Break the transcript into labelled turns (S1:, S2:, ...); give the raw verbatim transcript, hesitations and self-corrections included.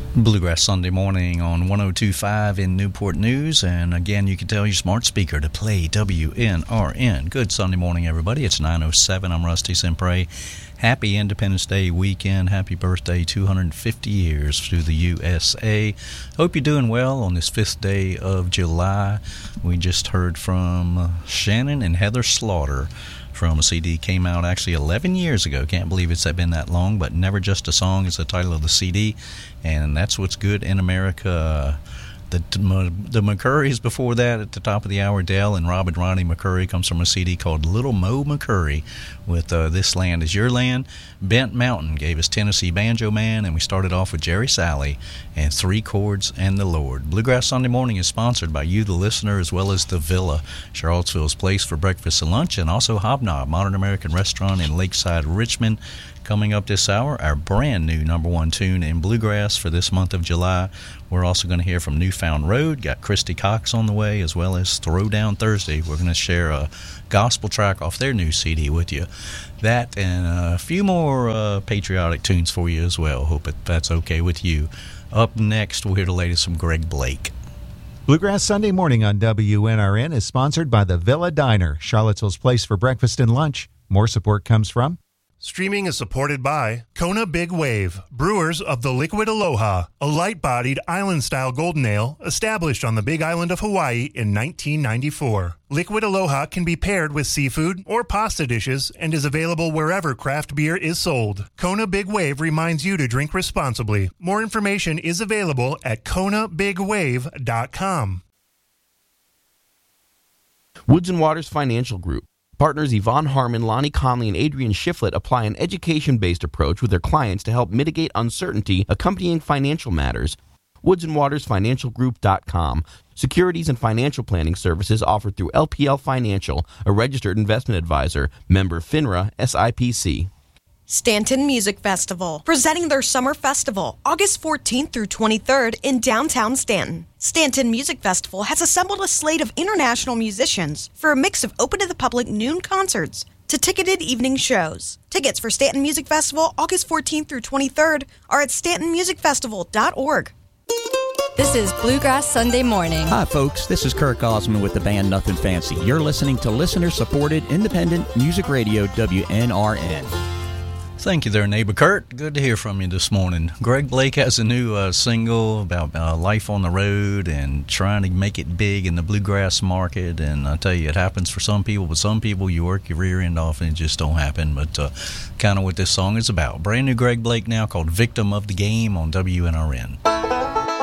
S1: Bluegrass Sunday morning on one oh two point five in Newport News. And again, you can tell your smart speaker to play W N R N. Good Sunday morning, everybody. It's nine oh seven. I'm Rusty Sempre. Happy Independence Day weekend. Happy birthday, two hundred fifty years to the U S A. Hope you're doing well on this fifth day of July. We just heard from Shannon and Heather Slaughter from a C D came out actually eleven years ago. Can't believe it's been that long, but Never Just a Song is the title of the C D, and that's what's good in America. The, the McCurrys before that at the top of the hour, Dell and Rob and Ronnie McCurry, comes from a C D called Little Mo McCurry with uh, This Land Is Your Land. Bent Mountain gave us Tennessee Banjo Man, and we started off with Jerry Salley and Three Chords and the Lord. Bluegrass Sunday Morning is sponsored by you, the listener, as well as The Villa, Charlottesville's place for breakfast and lunch, and also Hobnob, modern American restaurant in Lakeside, Richmond. Coming up this hour, our brand new number one tune in Bluegrass for this month of July. We're also going to hear from Newfound Road, got Christy Cox on the way, as well as Throwdown Thursday. We're going to share a gospel track off their new C D with you. That and a few more uh, patriotic tunes for you as well. Hope that that's okay with you. Up next, we'll hear the latest from Greg Blake.
S2: Bluegrass Sunday Morning on W N R N is sponsored by the Villa Diner, Charlottesville's place for breakfast and lunch. More support comes from
S3: Streaming is supported by Kona Big Wave, brewers of the Liquid Aloha, a light-bodied island-style golden ale established on the Big Island of Hawaii in nineteen ninety-four. Liquid Aloha can be paired with seafood or pasta dishes and is available wherever craft beer is sold. Kona Big Wave reminds you to drink responsibly. More information is available at kona big wave dot com.
S4: Woods and Waters Financial Group. Partners Yvonne Harmon, Lonnie Conley, and Adrian Shiflett apply an education-based approach with their clients to help mitigate uncertainty accompanying financial matters. woods and waters financial group dot com. Securities and financial planning services offered through L P L Financial, a registered investment advisor, member FINRA, S I P C.
S5: Stanton Music Festival, presenting their summer festival, August fourteenth through twenty-third in downtown Stanton. Stanton Music Festival has assembled a slate of international musicians for a mix of open-to-the-public noon concerts to ticketed evening shows. Tickets for Stanton Music Festival, August fourteenth through twenty-third, are at stanton music festival dot org.
S6: This is Bluegrass Sunday Morning.
S7: Hi, folks. This is Kirk Osmond with the band Nothing Fancy. You're listening to listener-supported independent music radio W N R N.
S1: Thank you there, neighbor Kurt. Good to hear from you this morning. Greg Blake has a new uh, single about uh, life on the road and trying to make it big in the bluegrass market. And I tell you, it happens for some people, but some people you work your rear end off and it just don't happen. But uh, kind of what this song is about. Brand new Greg Blake now called Victim of the Game on W N R N.